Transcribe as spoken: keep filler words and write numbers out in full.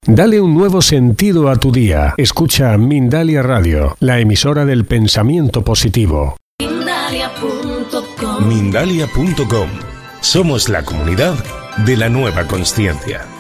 Dale un nuevo sentido a tu día. Escucha Mindalia Radio, la emisora del pensamiento positivo. Mindalia punto com. Mindalia punto com. Somos la comunidad de la nueva consciencia.